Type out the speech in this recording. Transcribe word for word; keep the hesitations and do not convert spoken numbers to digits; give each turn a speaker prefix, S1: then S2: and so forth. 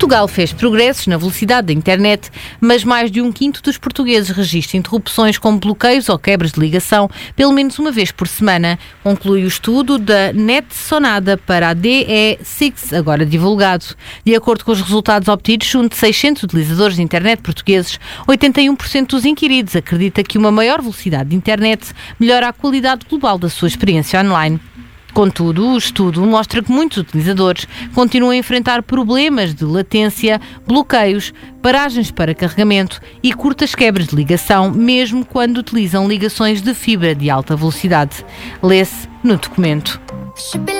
S1: Portugal fez progressos na velocidade da internet, mas mais de um quinto dos portugueses registra interrupções como bloqueios ou quebras de ligação pelo menos uma vez por semana, conclui o estudo da NetSonada para a D E seis, agora divulgado. De acordo com os resultados obtidos junto de seiscentos utilizadores de internet portugueses, oitenta e um por cento dos inquiridos acredita que uma maior velocidade de internet melhora a qualidade global da sua experiência online. Contudo, o estudo mostra que muitos utilizadores continuam a enfrentar problemas de latência, bloqueios, paragens para carregamento e curtas quebras de ligação, mesmo quando utilizam ligações de fibra de alta velocidade. Lê-se no documento.